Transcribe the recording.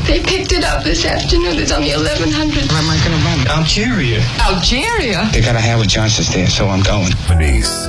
They picked it up this afternoon. It's on the 1100. Where am I going to run? Algeria. Algeria? They got a Howard Johnson's there, so I'm going. Denise.